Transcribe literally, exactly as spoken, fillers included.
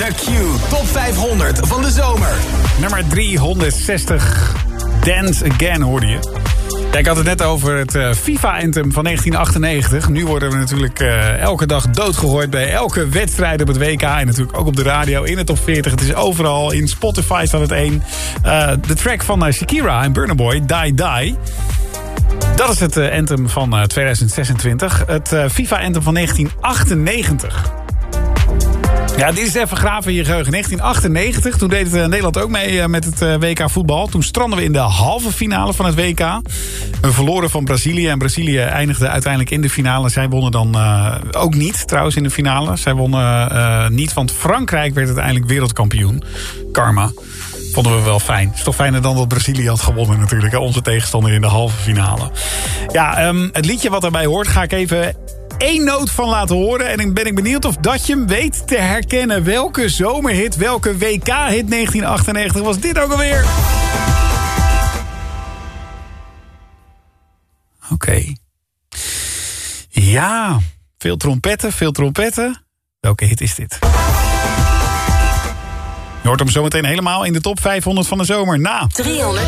De Q Top vijfhonderd van de zomer. Nummer driehonderdzestig, Dance Again hoorde je. Ja, ik had het net over het uh, FIFA-anthem van negentien achtennegentig. Nu worden we natuurlijk uh, elke dag doodgegooid bij elke wedstrijd op het W K. En natuurlijk ook op de radio in de top veertig. Het is overal. In Spotify staat het één. Uh, de track van uh, Shakira en Burna Boy, Die Die. Dat is het uh, anthem van uh, tweeduizend zesentwintig. Het uh, FIFA-anthem van negentien achtennegentig. Ja, dit is even graven in je geheugen. negentien achtennegentig, toen deed het, uh, Nederland ook mee uh, met het uh, W K voetbal. Toen stranden we in de halve finale van het W K. We verloren van Brazilië en Brazilië eindigde uiteindelijk in de finale. Zij wonnen dan uh, ook niet, trouwens, in de finale. Zij wonnen uh, niet, want Frankrijk werd uiteindelijk wereldkampioen. Karma. Vonden we wel fijn. Is toch fijner dan dat Brazilië had gewonnen natuurlijk. Hè? Onze tegenstander in de halve finale. Ja, um, het liedje wat daarbij hoort ga ik even één noot van laten horen. En dan ben ik benieuwd of dat je hem weet te herkennen. Welke zomerhit, welke W K-hit negentien achtennegentig was dit ook alweer? Oké. Okay. Ja, veel trompetten, veel trompetten. Welke hit is dit? Je hoort hem zometeen helemaal in de top vijfhonderd van de zomer. Na. driehonderd